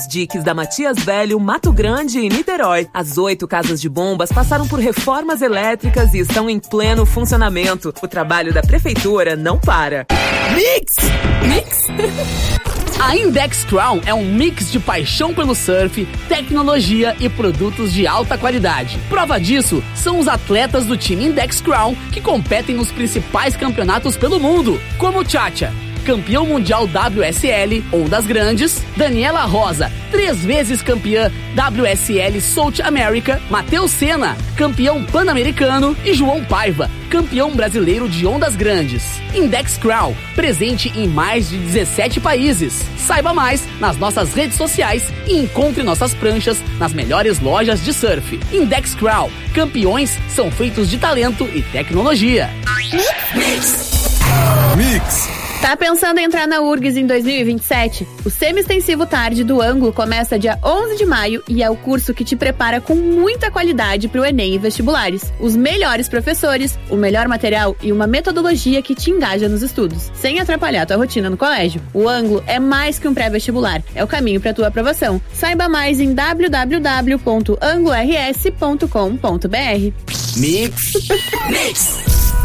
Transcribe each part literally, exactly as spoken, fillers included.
Diques da Matias Velho, Mato Grande e Niterói. As oito casas de bombas passaram por reformas elétricas e estão em pleno funcionamento. O trabalho da prefeitura não para. Mix! Mix! A Index Crown é um mix de paixão pelo surf, tecnologia e produtos de alta qualidade. Prova disso são os atletas do time Index Crown que competem nos principais campeonatos pelo mundo, como Tchatcha, campeão mundial W S L, Ondas Grandes, Daniela Rosa, três vezes campeã W S L South America, Matheus Senna, campeão pan-americano e João Paiva, campeão brasileiro de Ondas Grandes. Index Crown, presente em mais de dezessete países. Saiba mais nas nossas redes sociais e encontre nossas pranchas nas melhores lojas de surf. Index Crown, campeões são feitos de talento e tecnologia. Mix. Mix. Tá pensando em entrar na U R G S em dois mil e vinte e sete? O semi-extensivo tarde do Ângulo começa dia onze de maio e é o curso que te prepara com muita qualidade para o Enem e vestibulares. Os melhores professores, o melhor material e uma metodologia que te engaja nos estudos, sem atrapalhar tua rotina no colégio. O Ângulo é mais que um pré-vestibular, é o caminho para tua aprovação. Saiba mais em w w w ponto anglo r s ponto com ponto b r. Mix. Mix.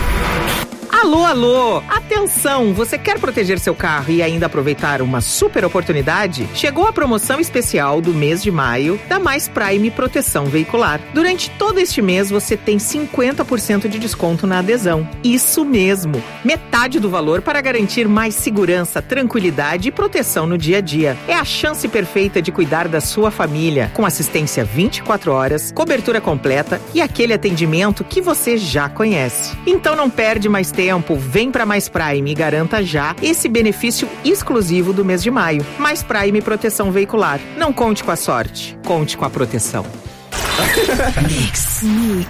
Alô, alô! Atenção! Você quer proteger seu carro e ainda aproveitar uma super oportunidade? Chegou a promoção especial do mês de maio da Mais Prime Proteção Veicular. Durante todo este mês você tem cinquenta por cento de desconto na adesão. Isso mesmo! Metade do valor para garantir mais segurança, tranquilidade e proteção no dia a dia. É a chance perfeita de cuidar da sua família, com assistência vinte e quatro horas, cobertura completa e aquele atendimento que você já conhece. Então não perde mais tempo. Tempo, vem para Mais Prime e garanta já esse benefício exclusivo do mês de maio. Mais Prime Proteção Veicular. Não conte com a sorte, conte com a proteção. Mix. Mix.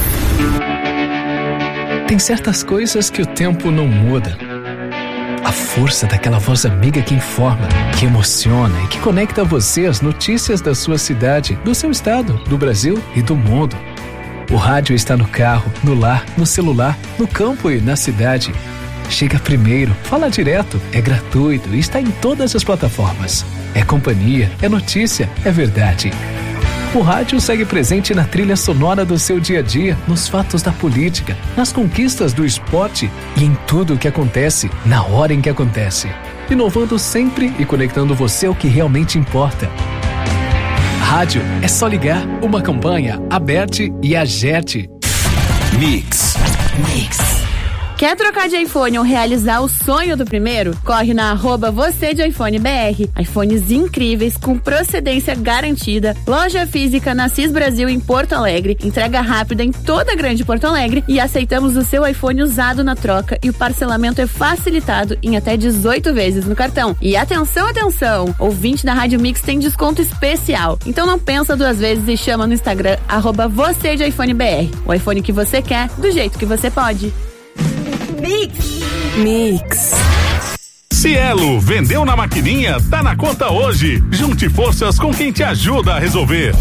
Tem certas coisas que o tempo não muda. A força daquela voz amiga que informa, que emociona e que conecta você às notícias da sua cidade, do seu estado, do Brasil e do mundo. O rádio está no carro, no lar, no celular, no campo e na cidade. Chega primeiro, fala direto, é gratuito e está em todas as plataformas. É companhia, é notícia, é verdade. O rádio segue presente na trilha sonora do seu dia a dia, nos fatos da política, nas conquistas do esporte e em tudo o que acontece, na hora em que acontece. Inovando sempre e conectando você ao que realmente importa. Rádio é só ligar, uma campanha, Aberte e Agerte. Mix. Mix. Quer trocar de iPhone ou realizar o sonho do primeiro? Corre na arroba você de iPhone B R. iPhones incríveis, com procedência garantida. Loja física na Cis Brasil em Porto Alegre. Entrega rápida em toda a grande Porto Alegre. E aceitamos o seu iPhone usado na troca. E o parcelamento é facilitado em até dezoito vezes no cartão. E atenção, atenção! Ouvinte da Rádio Mix tem desconto especial. Então não pensa duas vezes e chama no Instagram arroba você de iPhone B R. O iPhone que você quer, do jeito que você pode. Mix. Mix. Cielo, vendeu na maquininha, tá na conta hoje. Junte forças com quem te ajuda a resolver.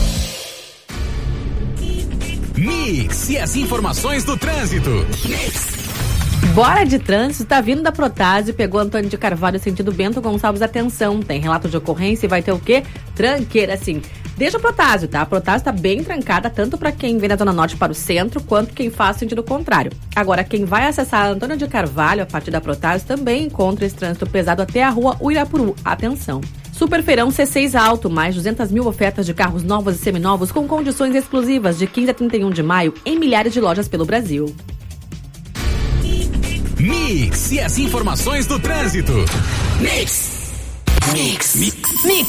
Mix e as informações do trânsito. Mix. Bora de trânsito, tá vindo da Protásio, pegou Antônio de Carvalho sentido Bento Gonçalves, atenção, tem relato de ocorrência e vai ter o quê? Tranqueira, assim. Deixa o Protásio, tá? A Protásio tá bem trancada, tanto para quem vem da Zona Norte para o centro, quanto quem faz sentido contrário. Agora, quem vai acessar Antônio de Carvalho, a partir da Protásio, também encontra esse trânsito pesado até a rua Uirapuru. Atenção! Superfeirão C seis Alto, mais duzentas mil ofertas de carros novos e seminovos com condições exclusivas de quinze a trinta e um de maio em milhares de lojas pelo Brasil. Mix e as informações do trânsito. Mix. Mix. Mix. Mix.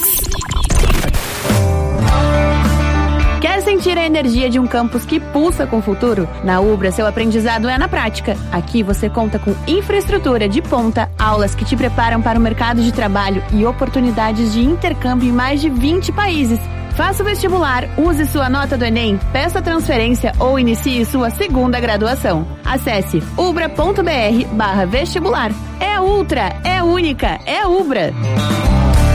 Quer sentir a energia de um campus que pulsa com o futuro? Na Ubra, seu aprendizado é na prática. Aqui você conta com infraestrutura de ponta, aulas que te preparam para o mercado de trabalho e oportunidades de intercâmbio em mais de vinte países. Faça o vestibular, use sua nota do Enem, peça transferência ou inicie sua segunda graduação. Acesse ubra ponto br barra vestibular. É Ultra, é única, é Ubra.